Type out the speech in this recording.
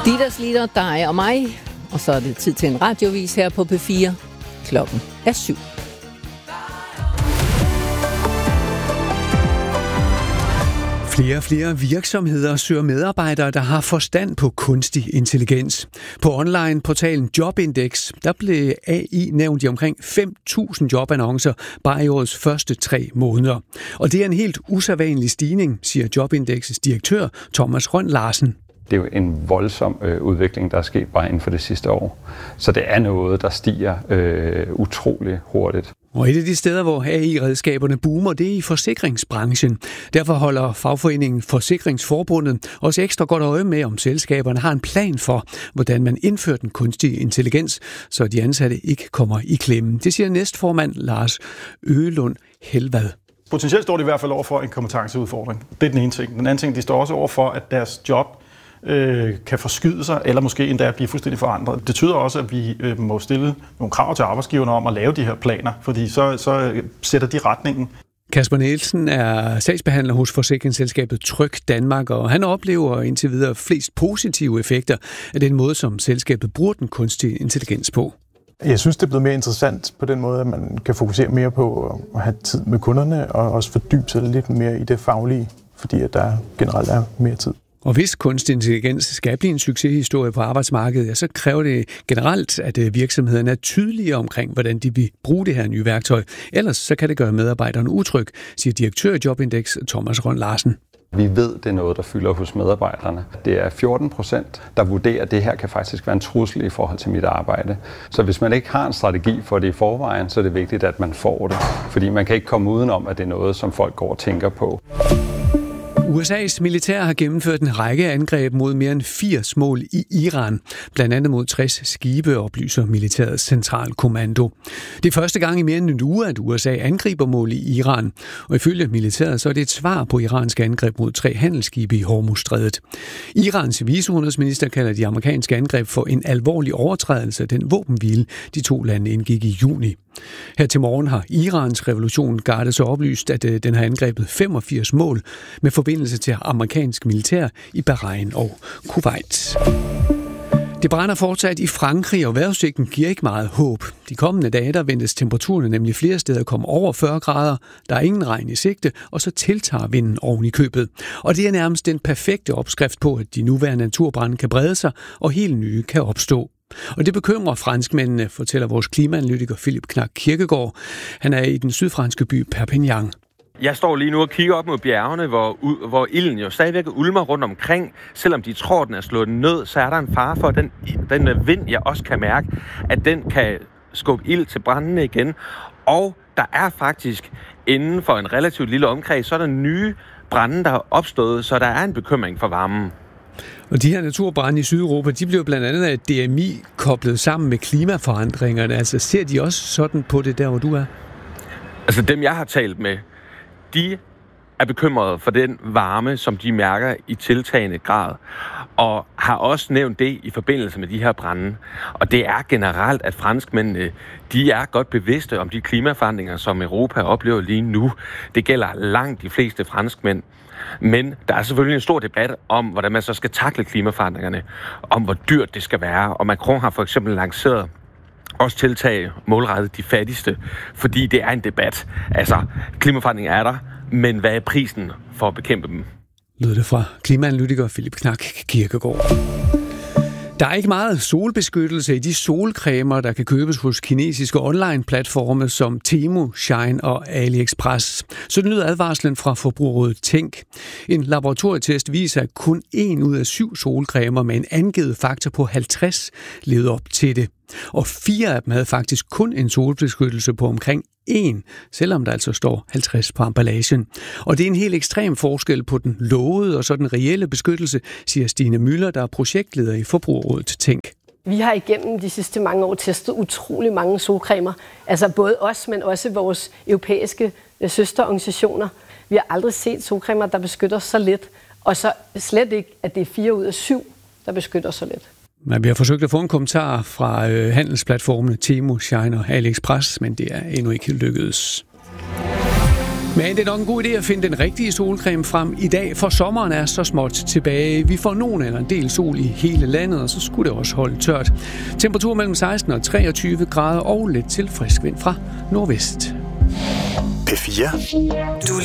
Dieters Litter, dig og mig. Og så er det tid til en radiovis her på P4. Klokken er 7. Flere og flere virksomheder søger medarbejdere, der har forstand på kunstig intelligens. På online-portalen Jobindex, der blev AI nævnt i omkring 5.000 jobannoncer bare i årets første 3 måneder. Og det er en helt usædvanlig stigning, siger Jobindex's direktør Thomas Rønn Larsen. Det er jo en voldsom udvikling, der er sket bare inden for det sidste år. Så det er noget, der stiger utrolig hurtigt. Og et af de steder, hvor AI-redskaberne boomer, det er i forsikringsbranchen. Derfor holder fagforeningen Forsikringsforbundet også ekstra godt øje med, om selskaberne har en plan for, hvordan man indfører den kunstige intelligens, så de ansatte ikke kommer i klemme. Det siger næstformand Lars Øgelund Helvad. Potentielt står de i hvert fald over for en kompetenceudfordring. Det er den ene ting. Den anden ting, de står også over for, at deres job kan forskyde sig, eller måske endda blive fuldstændig forandret. Det betyder også, at vi må stille nogle krav til arbejdsgiverne om at lave de her planer, fordi så sætter de retningen. Kasper Nielsen er sagsbehandler hos forsikringsselskabet Tryg Danmark, og han oplever indtil videre flest positive effekter af den måde, som selskabet bruger den kunstige intelligens på. Jeg synes, det er blevet mere interessant på den måde, at man kan fokusere mere på at have tid med kunderne og også fordybe sig lidt mere i det faglige, fordi at der generelt er mere tid. Og hvis kunstig intelligens skal blive en succeshistorie på arbejdsmarkedet, så kræver det generelt, at virksomhederne er tydeligere omkring, hvordan de vil bruge det her nye værktøj. Ellers så kan det gøre medarbejderne utryg, siger direktør i Jobindex Thomas Rønn Larsen. Vi ved, det er noget, der fylder hos medarbejderne. Det er 14%, der vurderer, at det her kan faktisk være en trussel i forhold til mit arbejde. Så hvis man ikke har en strategi for det i forvejen, så er det vigtigt, at man får det. Fordi man kan ikke komme udenom, at det er noget, som folk går og tænker på. USA's militær har gennemført en række angreb mod mere end 80 mål i Iran, blandt andet mod 60 skibe, oplyser militærets centralkommando. Det er første gang i mere end en uge, at USA angriber mål i Iran, og ifølge militæret så er det et svar på iranske angreb mod 3 handelsskibe i Hormuzstrædet. Irans viceudenrigsminister kalder de amerikanske angreb for en alvorlig overtrædelse af den våbenhvile, de 2 lande indgik i juni. Her til morgen har Irans Revolution Garde så oplyst, at den har angrebet 85 mål med forbindelse til amerikansk militær i Bahrain og Kuwait. Det brænder fortsat i Frankrig, og vejrudsigten giver ikke meget håb. De kommende dage der ventes temperaturerne nemlig flere steder komme over 40 grader. Der er ingen regn i sigte, og så tiltager vinden oven i købet. Og det er nærmest den perfekte opskrift på, at de nuværende naturbrande kan brede sig, og helt nye kan opstå. Og det bekymrer franskmændene, fortæller vores klimaanalytiker Philip Knak Kirkegaard. Han er i den sydfranske by Perpignan. Jeg står lige nu og kigger op mod bjergene, hvor ilden jo stadigvæk ulmer rundt omkring. Selvom de tror, den er slået ned, så er der en fare for, at den vind, jeg også kan mærke, at den kan skubbe ild til brændende igen. Og der er faktisk inden for en relativt lille omkreds, så er der nye brænde, der er opstået, så der er en bekymring for varmen. Og de her naturbrande i Sydeuropa, de blev blandt andet af DMI koblet sammen med klimaforandringerne. Altså ser de også sådan på det der, hvor du er? Altså dem, jeg har talt med, de er bekymrede for den varme, som de mærker i tiltagende grad, og har også nævnt det i forbindelse med de her brande. Og det er generelt, at franskmændene, de er godt bevidste om de klimaforandringer, som Europa oplever lige nu. Det gælder langt de fleste franskmænd. Men der er selvfølgelig en stor debat om, hvordan man så skal takle klimaforandringerne, om hvor dyrt det skal være. Og Macron har for eksempel lanceret også tiltag målrettet de fattigste, fordi det er en debat. Altså, klimaforandringer er der, men hvad er prisen for at bekæmpe dem? Lød det fra klimaanalytiker Philip Knak Kirkegaard. Der er ikke meget solbeskyttelse i de solcremer, der kan købes hos kinesiske online-platforme som Temu, Shein og AliExpress. Så lyder advarslen fra Forbrugerrådet Tænk. En laboratorietest viser, at kun 1 ud af 7 solcremer med en angivet faktor på 50 levede op til det. Og 4 af dem havde faktisk kun en solbeskyttelse på omkring 1, selvom der altså står 50 på emballagen. Og det er en helt ekstrem forskel på den lovede og så den reelle beskyttelse, siger Stine Müller, der er projektleder i Forbrugerrådet Tænk. Vi har igennem de sidste mange år testet utrolig mange solcremer. Altså både os, men også vores europæiske søsterorganisationer. Vi har aldrig set solcremer, der beskytter så lidt, og så slet ikke, at det er 4 ud af 7, der beskytter så lidt. Vi har forsøgt at få en kommentar fra handelsplatformene Temu, Shein og AliExpress, men det er endnu ikke lykkedes. Men det er nok en god idé at finde den rigtige solcreme frem i dag, for sommeren er så småt tilbage. Vi får nogen eller en del sol i hele landet, og så skulle det også holde tørt. Temperatur mellem 16 og 23 grader og lidt til frisk vind fra nordvest. P4.